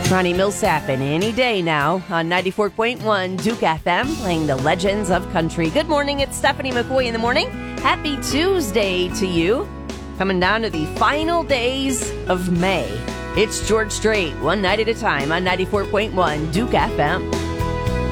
Ronnie Millsap and any day now on 94.1 Duke FM, playing the legends of country. Good morning, it's Stephanie McCoy in the morning. Happy Tuesday to you. Coming down to the final days of May. It's George Strait, one night at a time on 94.1 Duke FM.